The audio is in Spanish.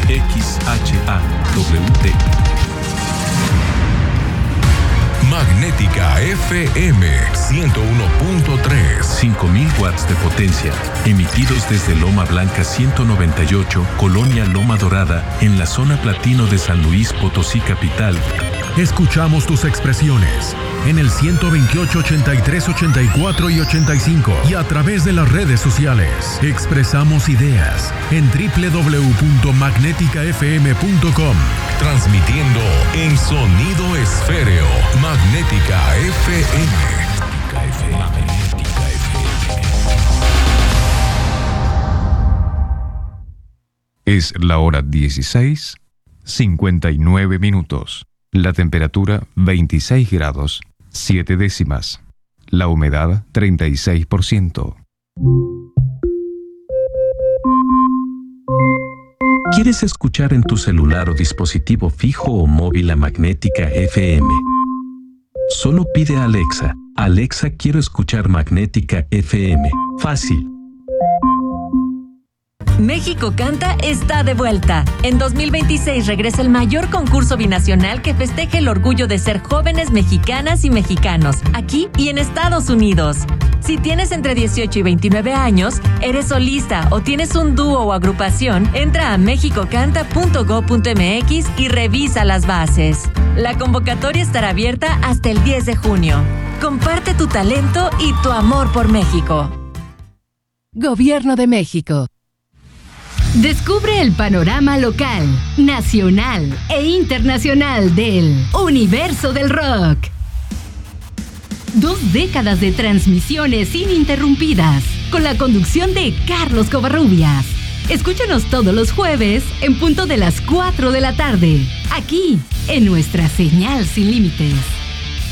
Magnética FM 101.3. 5000 watts de potencia, emitidos desde Loma Blanca 198, Colonia Loma Dorada, en la zona platino de San Luis Potosí capital. Escuchamos tus expresiones en el 128, 83, 84 y 85 y a través de las redes sociales. Expresamos ideas en www.magneticafm.com. Transmitiendo en sonido esféreo. Magnética FM. Es la hora 16:59. La temperatura 26 grados 7 décimas. La humedad 36%. ¿Quieres escuchar en tu celular o dispositivo fijo o móvil a Magnética FM? Solo pide a Alexa: Alexa, quiero escuchar Magnética FM. Fácil. México Canta está de vuelta. En 2026 regresa el mayor concurso binacional que festeje el orgullo de ser jóvenes mexicanas y mexicanos, aquí y en Estados Unidos. Si tienes entre 18 y 29 años, eres solista o tienes un dúo o agrupación, entra a mexicocanta.go.mx y revisa las bases. La convocatoria estará abierta hasta el 10 de junio. Comparte tu talento y tu amor por México. Gobierno de México. Descubre el panorama local, nacional e internacional del universo del rock. 2 décadas de transmisiones ininterrumpidas, con la conducción de Carlos Covarrubias. Escúchanos todos los jueves en punto de las 4 de la tarde, aquí en nuestra señal sin límites.